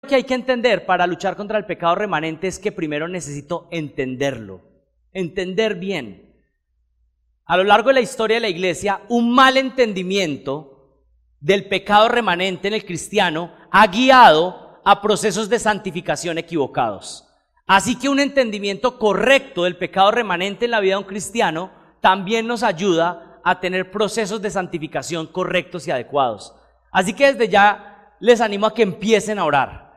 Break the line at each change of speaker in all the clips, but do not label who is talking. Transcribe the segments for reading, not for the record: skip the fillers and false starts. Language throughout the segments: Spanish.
que hay que entender para luchar contra el pecado remanente es que primero necesito entenderlo, entender bien. A lo largo de la historia de la iglesia, un mal entendimiento del pecado remanente en el cristiano ha guiado a procesos de santificación equivocados. Así que un entendimiento correcto del pecado remanente en la vida de un cristiano también nos ayuda a tener procesos de santificación correctos y adecuados. Así que desde ya les animo a que empiecen a orar,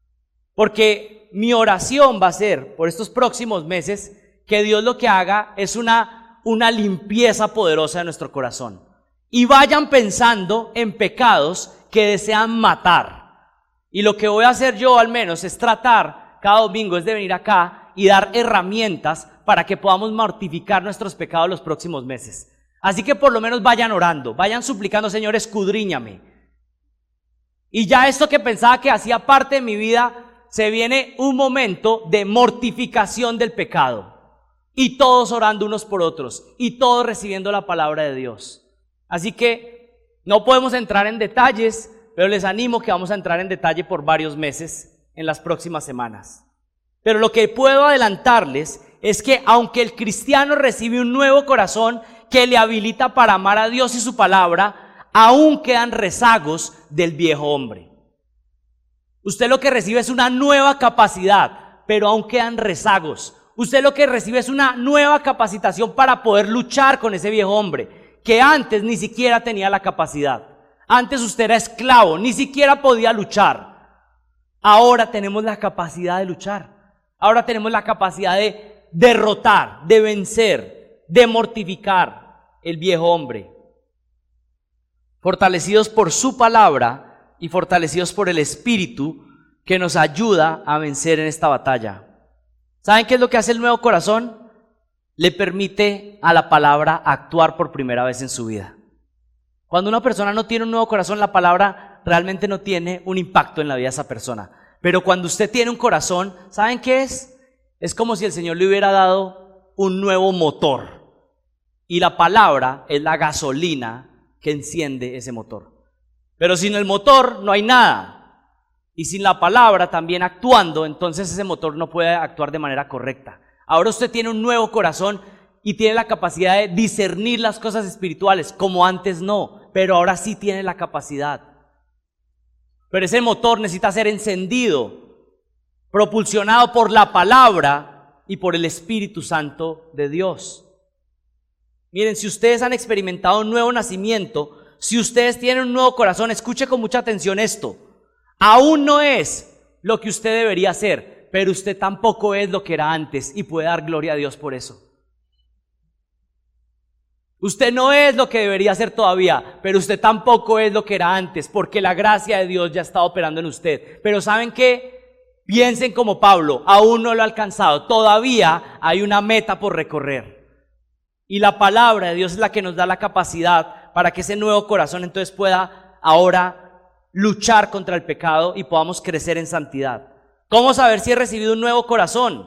porque mi oración va a ser por estos próximos meses que Dios lo que haga es una limpieza poderosa de nuestro corazón y vayan pensando en pecados que desean matar. Y lo que voy a hacer yo al menos es tratar cada domingo es de venir acá y dar herramientas para que podamos mortificar nuestros pecados los próximos meses. Así que por lo menos vayan orando, vayan suplicando: Señor, escudriñame. Y ya esto que pensaba que hacía parte de mi vida, se viene un momento de mortificación del pecado. Y todos orando unos por otros, y todos recibiendo la palabra de Dios. Así que no podemos entrar en detalles, pero les animo que vamos a entrar en detalle por varios meses en las próximas semanas. Pero lo que puedo adelantarles es que aunque el cristiano recibe un nuevo corazón que le habilita para amar a Dios y su palabra, aún quedan rezagos del viejo hombre. Usted lo que recibe es una nueva capacidad, pero aún quedan rezagos. Usted lo que recibe es una nueva capacitación para poder luchar con ese viejo hombre, que antes ni siquiera tenía la capacidad. Antes usted era esclavo, ni siquiera podía luchar. Ahora tenemos la capacidad de luchar. Ahora tenemos la capacidad de derrotar, de vencer, de mortificar el viejo hombre. Fortalecidos por su palabra y fortalecidos por el Espíritu que nos ayuda a vencer en esta batalla. ¿Saben qué es lo que hace el nuevo corazón? Le permite a la palabra actuar por primera vez en su vida. Cuando una persona no tiene un nuevo corazón, la palabra realmente no tiene un impacto en la vida de esa persona. Pero cuando usted tiene un corazón, ¿saben qué es? Es como si el Señor le hubiera dado un nuevo motor. Y la palabra es la gasolina que enciende ese motor. Pero sin el motor no hay nada. Y sin la palabra también actuando, entonces ese motor no puede actuar de manera correcta. Ahora usted tiene un nuevo corazón y tiene la capacidad de discernir las cosas espirituales, como antes no, pero ahora sí tiene la capacidad. Pero ese motor necesita ser encendido, propulsionado por la palabra y por el Espíritu Santo de Dios. Miren, si ustedes han experimentado un nuevo nacimiento, si ustedes tienen un nuevo corazón, escuche con mucha atención esto. Aún no es lo que usted debería ser, pero usted tampoco es lo que era antes y puede dar gloria a Dios por eso. Usted no es lo que debería ser todavía, pero usted tampoco es lo que era antes, porque la gracia de Dios ya está operando en usted. Pero ¿saben qué? Piensen como Pablo, aún no lo ha alcanzado, todavía hay una meta por recorrer. Y la palabra de Dios es la que nos da la capacidad para que ese nuevo corazón entonces pueda ahora luchar contra el pecado y podamos crecer en santidad. ¿Cómo saber si he recibido un nuevo corazón?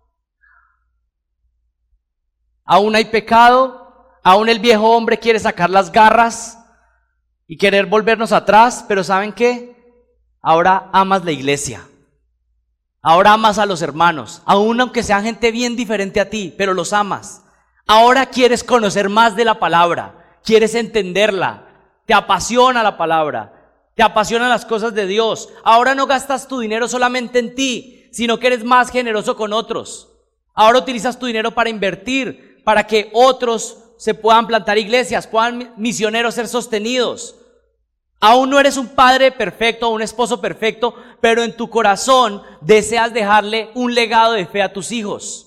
Aún hay pecado, aún el viejo hombre quiere sacar las garras y querer volvernos atrás, pero ¿saben qué? Ahora amas la iglesia, ahora amas a los hermanos, aún aunque sean gente bien diferente a ti, pero los amas. Ahora quieres conocer más de la palabra, quieres entenderla, te apasiona la palabra, te apasionan las cosas de Dios. Ahora no gastas tu dinero solamente en ti, sino que eres más generoso con otros. Ahora utilizas tu dinero para invertir, para que otros se puedan plantar iglesias, puedan misioneros ser sostenidos. Aún no eres un padre perfecto o un esposo perfecto, pero en tu corazón deseas dejarle un legado de fe a tus hijos.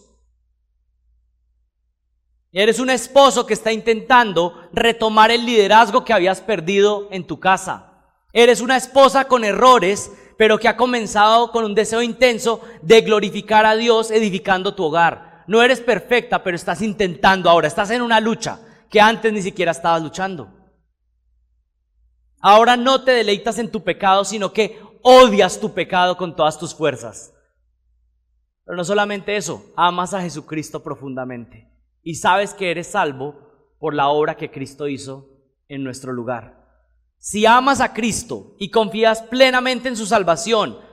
Eres un esposo que está intentando retomar el liderazgo que habías perdido en tu casa. Eres una esposa con errores, pero que ha comenzado con un deseo intenso de glorificar a Dios edificando tu hogar. No eres perfecta, pero estás intentando ahora, estás en una lucha que antes ni siquiera estabas luchando. Ahora no te deleitas en tu pecado, sino que odias tu pecado con todas tus fuerzas. Pero no solamente eso, amas a Jesucristo profundamente y sabes que eres salvo por la obra que Cristo hizo en nuestro lugar. Si amas a Cristo y confías plenamente en su salvación,